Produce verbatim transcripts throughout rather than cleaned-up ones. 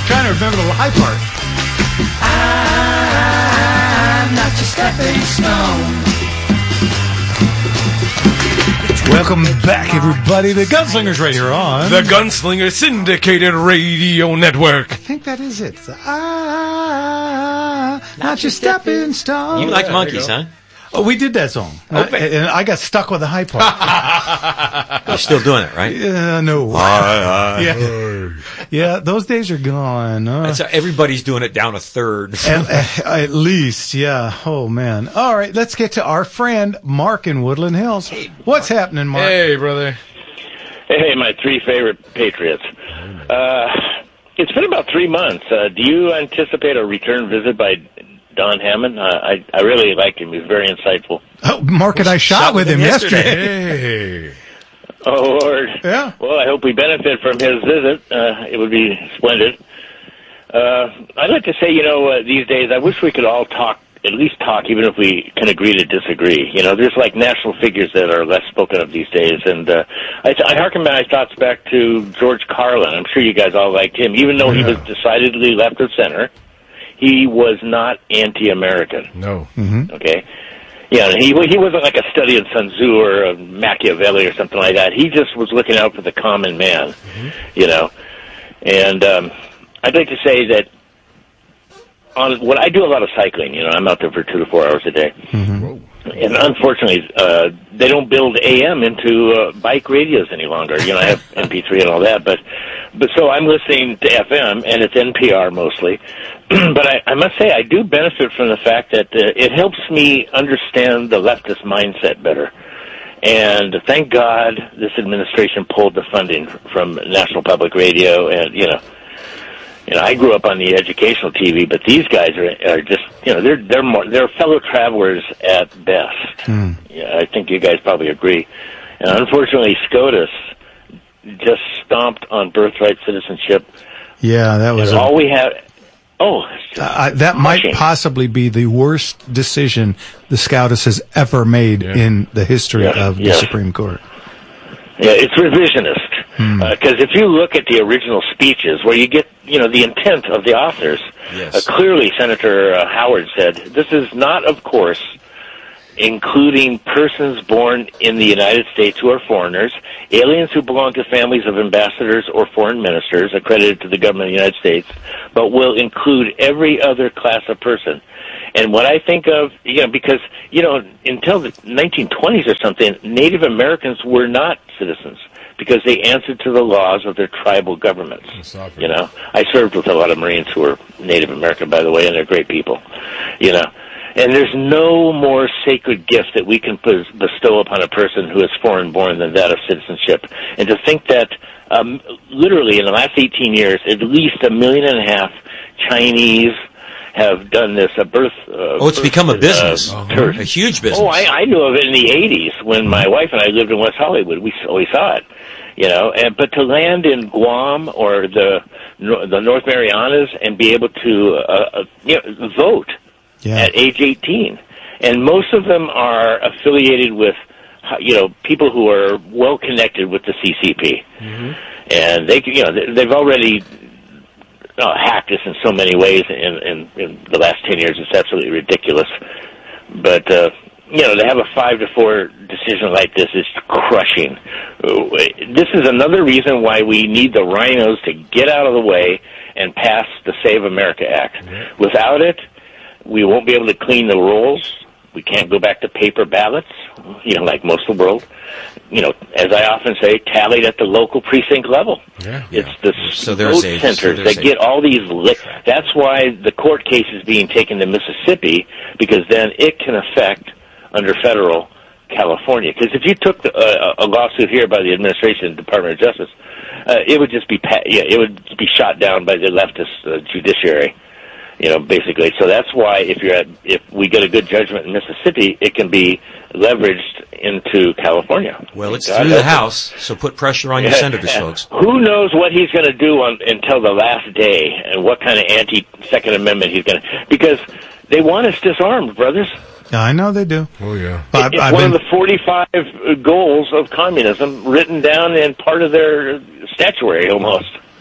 trying to remember the high part. I'm not your stepping stone. Welcome back, everybody. The Gunslingers right here on the Gunslinger Syndicated Radio Network. I think that is it. Ah, not, not your stepping stone. You like Monkeys, huh? Oh, we did that song. Okay. And I got stuck with the high part. You're still doing it, right? Yeah, no. Uh, yeah. yeah, those days are gone. Uh, so everybody's doing it down a third. at, at least, yeah. Oh, man. All right, let's get to our friend Mark in Woodland Hills. Hey, What's happening, Mark? Hey, brother. Hey, my three favorite Patriots. Uh, it's been about three months. Uh, do you anticipate a return visit by Don Hammond? Uh, I I really like him. He's very insightful. Oh, Mark and I shot, shot with him yesterday. yesterday. Hey. Oh, Lord. Yeah. Well, I hope we benefit from his visit. Uh, it would be splendid. Uh, I'd like to say, you know, uh, these days, I wish we could all talk, at least talk, even if we can agree to disagree. You know, there's like national figures that are less spoken of these days. And uh, I, I harken my thoughts back to George Carlin. I'm sure you guys all liked him, even though yeah. he was decidedly left of center. He was not anti-American. No. Mm-hmm. Okay? Yeah, he he wasn't like a study in Sun Tzu or a Machiavelli or something like that. He just was looking out for the common man, mm-hmm. you know. And um, I'd like to say that on when I do a lot of cycling, you know, I'm out there for two to four hours a day. Mm-hmm. And unfortunately, uh, they don't build A M into uh, bike radios any longer. You know, I have M P three and all that, but but so I'm listening to F M, and it's N P R mostly. But I, I must say, I do benefit from the fact that uh, it helps me understand the leftist mindset better. And thank God this administration pulled the funding from National Public Radio, and you know. You know, I grew up on the educational T V, but these guys are are just, you know, they're they're more they're fellow travelers at best. Mm. Yeah, I think you guys probably agree. And unfortunately, SCOTUS just stomped on birthright citizenship. Yeah, that was and a, all we have. Oh, uh, that might possibly be the worst decision the SCOTUS has ever made yeah. in the history yeah. of yeah. the Supreme Court. Yeah, it's revisionist. Because hmm. uh, if you look at the original speeches, where you get, you know, the intent of the authors, yes. uh, clearly Senator uh, Howard said, this is not, of course, including persons born in the United States who are foreigners, aliens who belong to families of ambassadors or foreign ministers accredited to the government of the United States, but will include every other class of person. And what I think of, you know, because, you know, until the nineteen twenties or something, Native Americans were not citizens because they answered to the laws of their tribal governments. You know, I served with a lot of Marines who were Native American, by the way, and they're great people, you know. And there's no more sacred gift that we can bestow upon a person who is foreign-born than that of citizenship. And to think that um, literally in the last eighteen years, at least a million and a half Chinese have done this, a birth... Uh, oh, it's birth, become a business, uh, uh-huh. a huge business. Oh, I, I knew of it in the eighties when my wife and I lived in West Hollywood. We, we saw it, you know. And, but to land in Guam or the the North Marianas and be able to uh, uh, you know, vote yeah. at age eighteen. And most of them are affiliated with, you know, people who are well connected with the C C P. Mm-hmm. And they, you know, they've already... Uh, hacked us in so many ways in, in, in the last ten years. It's absolutely ridiculous. But, uh, you know, to have a five to four decision like this is crushing. This is another reason why we need the rhinos to get out of the way and pass the Save America Act. Mm-hmm. Without it, we won't be able to clean the rolls. We can't go back to paper ballots, you know, like most of the world. You know, as I often say, tallied at the local precinct level. Yeah, it's yeah. the so vote centers so that get all these... Li- That's why the court case is being taken to Mississippi, because then it can affect, under federal, California. Because if you took the, uh, a lawsuit here by the administration, Department of Justice, uh, it would just be pa- yeah, it would be shot down by the leftist uh, judiciary. You know, basically. So that's why if you're at, if we get a good judgment in Mississippi, it can be leveraged into California. Well, it's God through the House, it. So put pressure on your senators, folks. Who knows what he's going to do on, until the last day, and what kind of anti-Second Amendment he's going to... Because they want us disarmed, brothers. Yeah, I know they do. Oh, yeah. It, it's I've one been... of the forty-five goals of communism written down in part of their statuary, almost.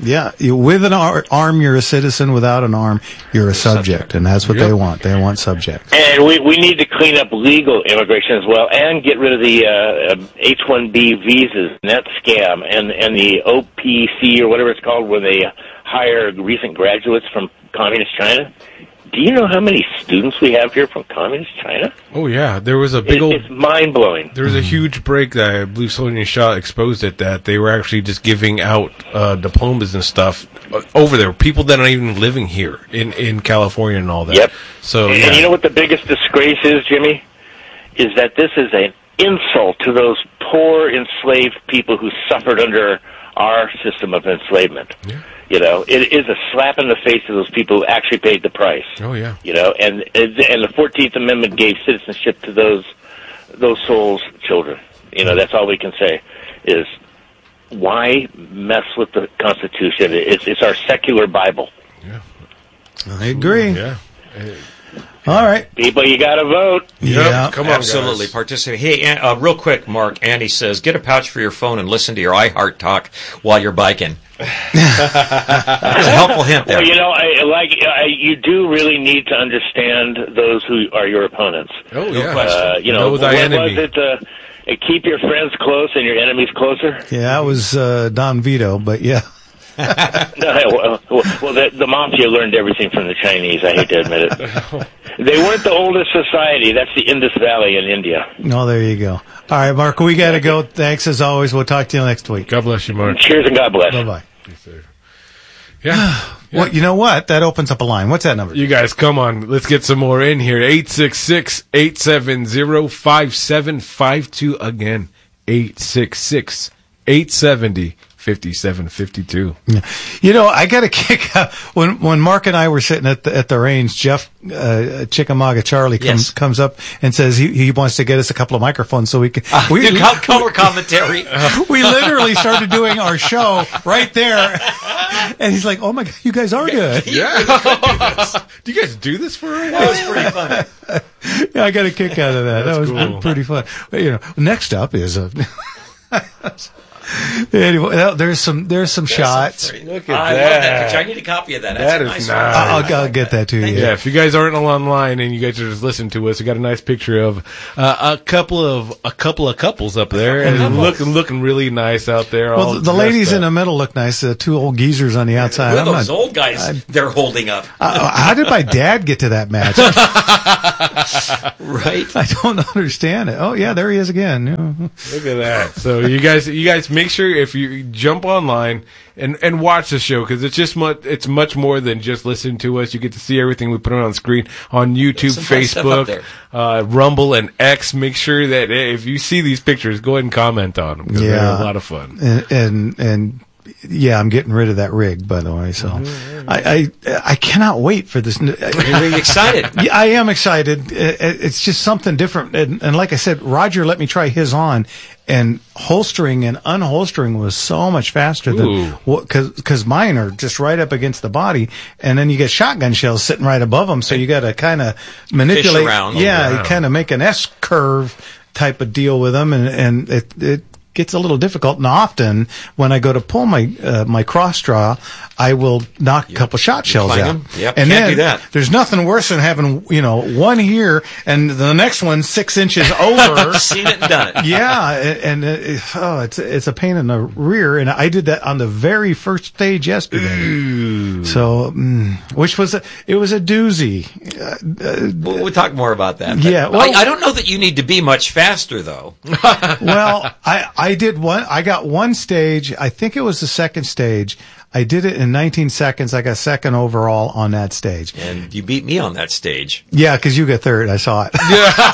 Yeah, you, with an ar- arm, you're a citizen. Without an arm, you're a subject, and that's what Yep. they want. They want subjects. And we, we need to clean up legal immigration as well, and get rid of the uh, H one B visas, that scam, and, and the O P C or whatever it's called, where they hire recent graduates from communist China. Do you know how many students we have here from communist China? Oh yeah, there was a big It, old. it's mind-blowing. There was a huge break that I believe Sonia Shaw exposed it, that they were actually just giving out uh, diplomas and stuff uh, over there. People that aren't even living here in, in California and all that. Yep. So And yeah. you know what the biggest disgrace is, Jimmy? Is that this is an insult to those poor enslaved people who suffered under our system of enslavement. Yeah. You know, it is a slap in the face to those people who actually paid the price. Oh yeah. You know, and and the fourteenth Amendment gave citizenship to those those souls' children. You know, that's all we can say is why mess with the Constitution? It's it's our secular Bible. I agree. Yeah. All right. People, you got to vote. Yeah. Come on, Absolutely. guys. Participate. Hey, An- uh, real quick, Mark. Andy says, get a pouch for your phone and listen to your iHeart Talk while you're biking. That's a helpful hint there. Well, you know, I, like I, you do really need to understand those who are your opponents. Oh yeah. Uh, you know, Know thy what enemy. was it? Uh, uh, keep your friends close and your enemies closer. Yeah, that was uh, Don Vito, but yeah. No, well, well the, the mafia learned everything from the Chinese. I hate to admit it. They weren't the oldest society. That's the Indus Valley in India. No, there you go. All right, Mark, we got to go. Thanks as always. We'll talk to you next week. God bless you, Mark. Cheers and God bless. Bye bye. Yeah. Well, you know what? That opens up a line. What's that number? You guys, come on. Let's get some more in here. eight six six, eight seven zero, five seven five two. Again, eight six six, eight seven zero, five seven five two. Yeah. You know, I got a kick out when when Mark and I were sitting at the at the range. Jeff uh, Chickamauga Charlie comes Yes. comes up and says he he wants to get us a couple of microphones so we can. we Do col- color commentary. we literally started doing our show right there, and he's like, "Oh my god, you guys are good." Yeah. Do you guys do this for a That while? was pretty funny. Yeah, I got a kick out of that. That's that was cool. pretty fun. But, you know, next up is a. Anyway, well, there's some there's some shots. Look at I that. love that picture. I need a copy of that. That's That a is nice one. nice. I'll, I'll get that to you. Yeah, if you guys aren't online and you guys are just listening to us, we got a nice picture of uh, a couple of a couple of couples up there, and looking looking really nice out there. Well, all the, the dressed ladies up. in the middle look nice. The two old geezers on the outside. Look at I'm those not- old guys they're holding up. Uh, how did my dad get to that match? Right? I don't understand it. Oh yeah, there he is again. Look at that. So you guys, you guys, make sure if you jump online and and watch the show, because it's just much, it's much more than just listening to us. You get to see everything we put on screen on YouTube, Some fun stuff up Facebook, there. uh, Rumble, and X. Make sure that eh, if you see these pictures, go ahead and comment on them, because they're Yeah. a lot of fun. And, and and yeah, I'm getting rid of that rig, by the way. So I I, I cannot wait for this. You're really excited. Yeah, I am excited. It- it- It's just something different. And, and like I said, Roger let me try his on, and holstering and unholstering was so much faster than Ooh. what, cause, cause mine are just right up against the body. And then you get shotgun shells sitting right above them. So you got to kind of manipulate. around. Yeah. Oh, You wow. kind of make an S curve type of deal with them. And, and it, it, gets a little difficult, and often when I go to pull my uh, my cross draw, I will knock a couple shot shells find out. them? Yep, and can't then do that. there's nothing worse than having you know one here and the next one six inches over. Seen it and done it. Yeah, and, and it, oh, it's it's a pain in the rear, and I did that on the very first stage yesterday. So, mm, which was a it was a doozy. Uh, We'll, we'll talk more about that. But Yeah, well- I, I don't know that you need to be much faster, though. well, I I did one. I got one stage. I think it was the second stage. I did it in nineteen seconds. I got second overall on that stage. And you beat me on that stage. Yeah, because you got third. I saw it.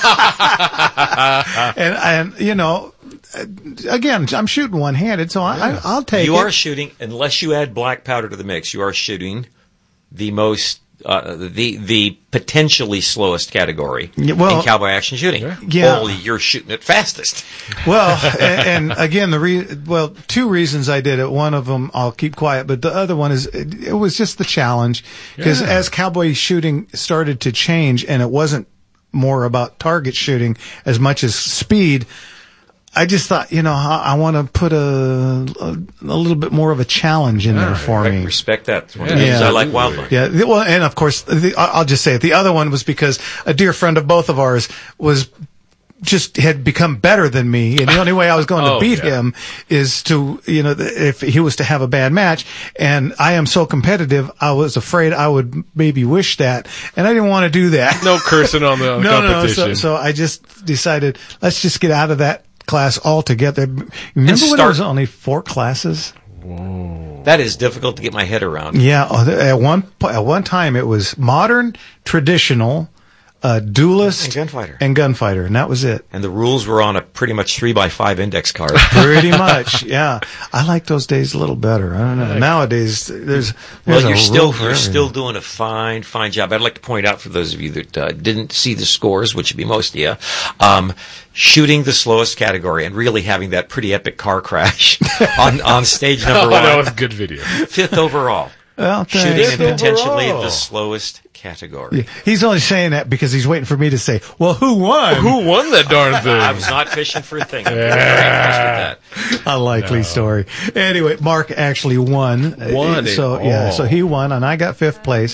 and and you know, again, I'm shooting one handed, so I, I I'll take You it. are shooting, unless you add black powder to the mix, you are shooting the most, uh, the the potentially slowest category Yeah, well- in cowboy action shooting. Yeah. Only you're shooting it fastest. Well, and, and again, the re- well, two reasons I did it. One of them I'll keep quiet, but the other one is it, it was just the challenge because Yeah. as cowboy shooting started to change, and it wasn't more about target shooting as much as speed. I just thought, you know, I, I want to put a, a a little bit more of a challenge in there for I me. respect that. It's one of Yeah. the reasons Yeah. I like wildlife. Yeah, the- well, and of course, the, I- I'll just say it. The other one was because a dear friend of both of ours was just had become better than me, and the only way I was going to Oh, beat yeah. him is to, you know, th- if he was to have a bad match. And I am so competitive, I was afraid I would maybe wish that, and I didn't want to do that. No cursing on the on no, no, no. competition. So, so I just decided, let's just get out of that class altogether. Remember when start- there was only four classes? That is difficult to get my head around. Yeah, oh, th- at one po- at one time it was modern, traditional, uh, duelist, And gunfighter. and gunfighter, and that was it. And the rules were on a pretty much three by five index card. Pretty much, yeah. I like those days a little better. I don't know. Nowadays, there's, Well, there's a you're rule still for you're everything. still doing a fine fine job. I'd like to point out for those of you that uh, didn't see the scores, which would be most of you, um, shooting the slowest category and really having that pretty epic car crash on on stage number Oh, one, that was a good video. fifth overall. Well, thanks. Shooting in Fifth potentially overall. the slowest category. He's only saying that because he's waiting for me to say, "Well, who won?" Who won that darn thing? I was not fishing for a thing. I'm very impressed with that. A likely story. Anyway, Mark actually won. Won it So yeah, all. so he won, and I got fifth place.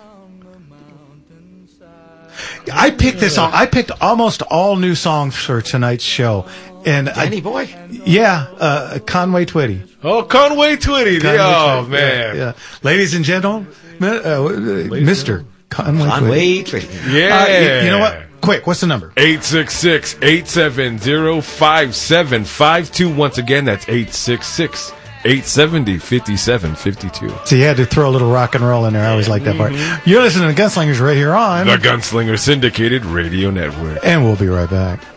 I picked this song. I picked almost all new songs for tonight's show, and Danny I, boy. yeah, uh, Conway Twitty. Oh, Conway Twitty. Conway Oh, Twitty. man. Yeah, yeah. Ladies and gentlemen, uh, Mister Conway Twitty. Conway Twitty. Yeah. Uh, you, you know what? Quick, what's the number? eight six six, eight seven zero, five seven five two. Once again, that's eight six six, eight seven zero, five seven five two. So you had to throw a little rock and roll in there. I always like that part. You're listening to Gunslingers right here on, The Gunslinger Syndicated Radio Network. and we'll be right back.